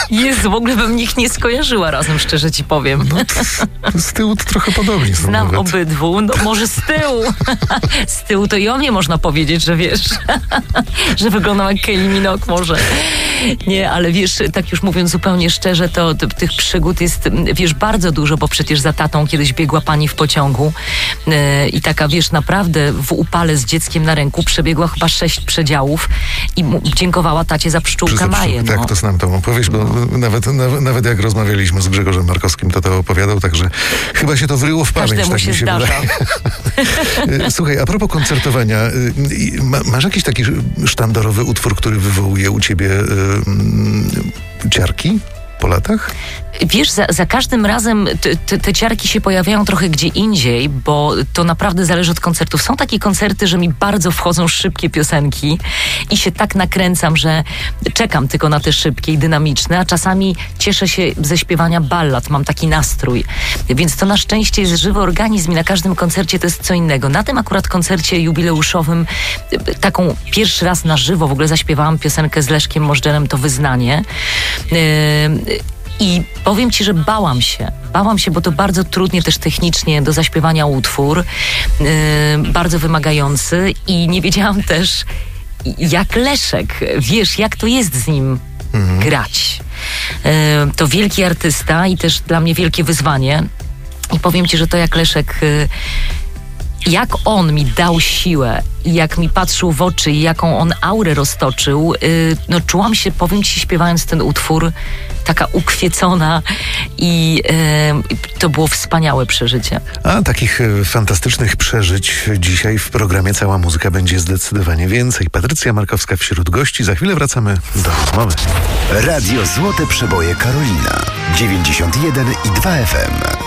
Jezu, w ogóle bym ich nie skojarzyła razem, szczerze ci powiem. No, z tyłu to trochę podobnie są. Znam nawet. obydwu, no może z tyłu. Z tyłu to i o mnie można powiedzieć, że wiesz, że wyglądam jak Kylie Minogue może. Nie, ale wiesz, tak już mówiąc zupełnie szczerze, to tych przygód jest, wiesz, bardzo dużo, bo przecież za tatą kiedyś biegła pani w pociągu i taka, wiesz, naprawdę w upale z dzieckiem na ręku przebiegła chyba 6 przedziałów i dziękowała tacie za pszczółkę Maję. Tak, to znam tą opowieść, bo nawet jak rozmawialiśmy z Grzegorzem Markowskim, to opowiadał, także chyba się to wryło w pamięć. Każdemu tak się mi się zdarza. Słuchaj, a propos koncertowania, masz jakiś taki sztandarowy utwór, który wywołuje u ciebie ciarki po latach? Wiesz, za każdym razem te ciarki się pojawiają trochę gdzie indziej, bo to naprawdę zależy od koncertów. Są takie koncerty, że mi bardzo wchodzą szybkie piosenki i się tak nakręcam, że czekam tylko na te szybkie i dynamiczne, a czasami cieszę się ze śpiewania ballad, mam taki nastrój. Więc to na szczęście jest żywy organizm i na każdym koncercie to jest co innego. Na tym akurat koncercie jubileuszowym taką pierwszy raz na żywo w ogóle zaśpiewałam piosenkę z Leszkiem Możdżerem, to Wyznanie. I powiem ci, że bałam się, bo to bardzo trudnie też technicznie do zaśpiewania utwór, bardzo wymagający i nie wiedziałam też jak Leszek, wiesz, jak to jest z nim grać. To wielki artysta i też dla mnie wielkie wyzwanie i powiem ci, że to jak Leszek, jak on mi dał siłę i jak mi patrzył w oczy i jaką on aurę roztoczył, no czułam się, powiem ci, śpiewając ten utwór, taka ukwiecona i to było wspaniałe przeżycie. A takich fantastycznych przeżyć dzisiaj w programie Cała Muzyka będzie zdecydowanie więcej. Patrycja Markowska wśród gości. Za chwilę wracamy do rozmowy. Radio Złote Przeboje Karolina 91,2 FM.